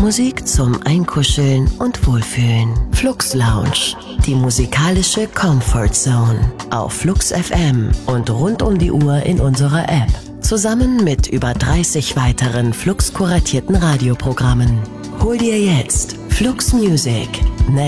Musik zum Einkuscheln und Wohlfühlen. Flux Lounge, die musikalische Comfort Zone. Auf Flux FM und rund um die Uhr in unserer App. Zusammen mit über 30 weiteren Flux kuratierten Radioprogrammen. Hol dir jetzt Flux Music.